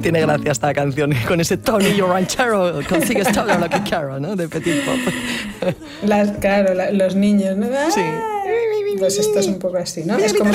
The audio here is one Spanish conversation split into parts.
Tiene gracia esta canción, con ese tonillo ranchero consigues todo lo que quiero, ¿no? De Petit Pop. Los niños, ¿no? Sí. Pues esto es un poco así, ¿no? Es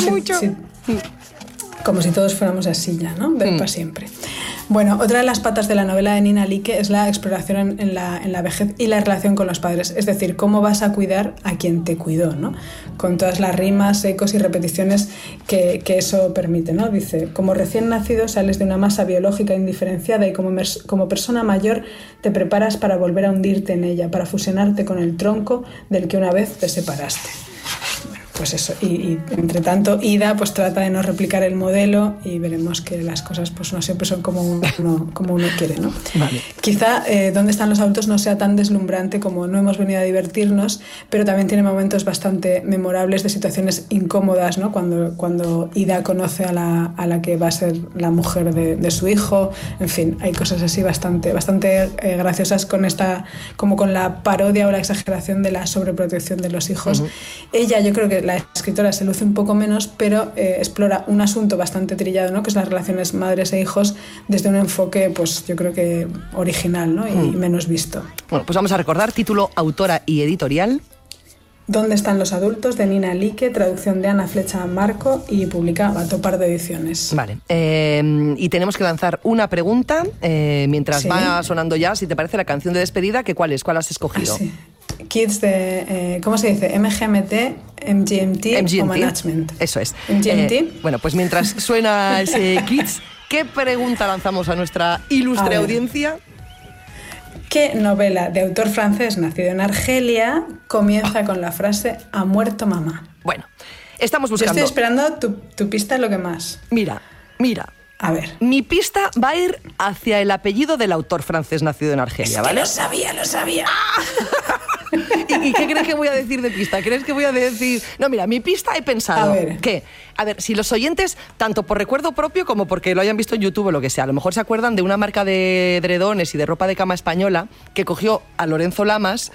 como si todos fuéramos así ya, ¿no? Para siempre. Bueno, otra de las patas de la novela de Nina Like es la exploración en la vejez y la relación con los padres. Es decir, cómo vas a cuidar a quien te cuidó, ¿no? Con todas las rimas, ecos y repeticiones que eso permite, ¿no? Dice, como recién nacido sales de una masa biológica indiferenciada y como persona mayor te preparas para volver a hundirte en ella, para fusionarte con el tronco del que una vez te separaste. Pues eso, y entre tanto Ida pues trata de no replicar el modelo y veremos que las cosas pues no siempre son como uno quiere, ¿no? Vale. Quizá ¿Dónde están los adultos? No sea tan deslumbrante como No hemos venido a divertirnos, pero también tiene momentos bastante memorables de situaciones incómodas, ¿no? Cuando Ida conoce a la que va a ser la mujer de su hijo, en fin, hay cosas así bastante graciosas con la parodia o la exageración de la sobreprotección de los hijos. Uh-huh. Ella, yo creo que la escritora se luce un poco menos, pero explora un asunto bastante trillado, ¿no? Que es las relaciones madres e hijos desde un enfoque, pues yo creo que original, ¿no? Y menos visto. Bueno, pues vamos a recordar título, autora y editorial. ¿Dónde están los adultos? De Nina Like, traducción de Ana Flecha Marco y publica Vatopar de Ediciones. Vale, y tenemos que lanzar una pregunta mientras va sonando ya, si te parece, la canción de despedida, que ¿cuál es? ¿Cuál has escogido? Sí. Kids de, ¿cómo se dice? MGMT, MGMT o Management. Eso es. MGMT. Bueno, pues mientras suena ese Kids, ¿qué pregunta lanzamos a nuestra ilustre audiencia? ¿Qué novela de autor francés nacido en Argelia comienza con la frase «Ha muerto mamá»? Bueno, estamos buscando... Yo estoy esperando tu pista, lo que más. Mira. A ver. Mi pista va a ir hacia el apellido del autor francés nacido en Argelia, ¿vale? Lo sabía. ¿Y qué crees que voy a decir de pista? ¿Crees que voy a decir...? No, mira, mi pista he pensado que... A ver, si los oyentes, tanto por recuerdo propio como porque lo hayan visto en YouTube o lo que sea, a lo mejor se acuerdan de una marca de edredones y de ropa de cama española que cogió a Lorenzo Lamas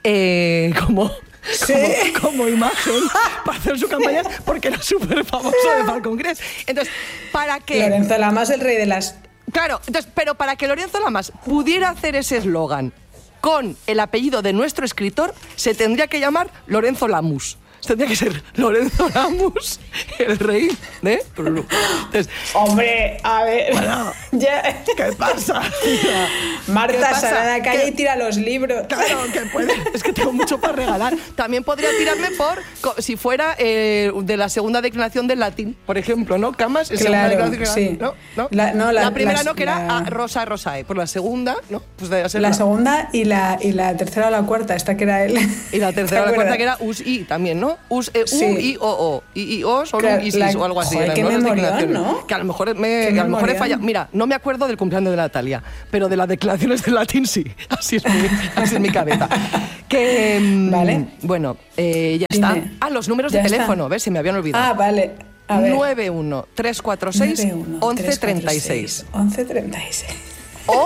como imagen para hacer su campaña porque era súper famoso de Falcon Crest. Entonces, para que... Lorenzo Lamas, el rey de las... Claro, entonces, pero para que Lorenzo Lamas pudiera hacer ese eslogan con el apellido de nuestro escritor, se tendría que llamar Lorenzo Lamus. Tendría que ser Lorenzo Lamus, el rey de... Entonces, hombre, a ver... Bueno, ya. ¿Qué pasa? Marta, sal a la calle y tira los libros. Claro, que puede. Es que tengo mucho para regalar. También podría tirarme si fuera de la segunda declinación del latín, por ejemplo, ¿no? Camas es claro, segunda sí. ¿No? La primera que era rosa, rosae. Por la segunda, ¿no? Pues debe ser la segunda y la tercera o la cuarta, esta que era él. Y la tercera o la cuarta que era us-i también, ¿no? U-I-O-O. I-I-O son isis o algo así. Joder, qué memorión, ¿no? Que a lo mejor he fallado. Mira, no me acuerdo del cumpleaños de Natalia, pero de las declaraciones del latín sí. Así es mi cabeza. Vale. Bueno, ya está. Los números de teléfono, ¿ves? Se me habían olvidado. Vale. A ver. 91-346-1136. 1136. O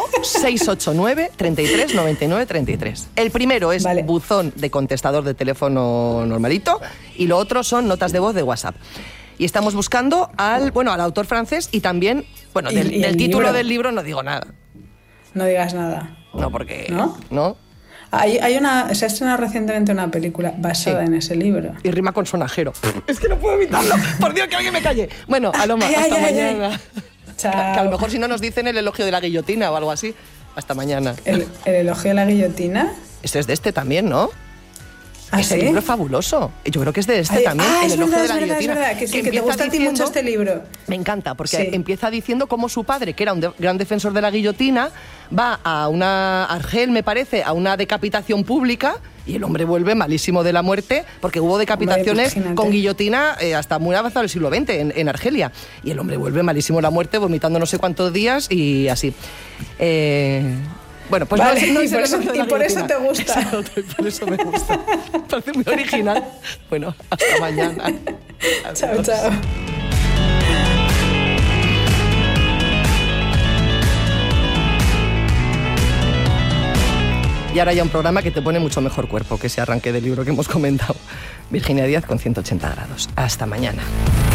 689-33-99-33. El primero es buzón de contestador de teléfono normalito y lo otro son notas de voz de WhatsApp. Y estamos buscando al autor francés y también, del título del libro no digo nada. No digas nada. No, porque... ¿No? Se ha estrenado recientemente una película basada en ese libro. Y rima con sonajero. Es que no puedo evitarlo. Por Dios, que alguien me calle. Bueno, Aloma, hasta mañana. Chao. Que a lo mejor si no nos dicen el elogio de la guillotina o algo así. Hasta mañana. ¿El elogio de la guillotina? Este es de este también, ¿no? Ese libro es fabuloso. Yo creo que es de este también. El elogio de la guillotina. Es verdad, que te gusta a ti mucho este libro. Me encanta, porque empieza diciendo cómo su padre, que era un gran defensor de la guillotina, va a una Argel, me parece, a una decapitación pública y el hombre vuelve malísimo de la muerte, porque hubo decapitaciones con guillotina hasta muy avanzado el siglo XX en Argelia. Y el hombre vuelve malísimo de la muerte, vomitando no sé cuántos días y así. Bueno, pues vale, y por eso te gusta. Exacto, por eso me gusta. Parece muy original. Bueno, hasta mañana. Chao, chao. Y ahora ya un programa que te pone mucho mejor cuerpo que ese arranque del libro que hemos comentado. Virginia Díaz con 180 grados. Hasta mañana.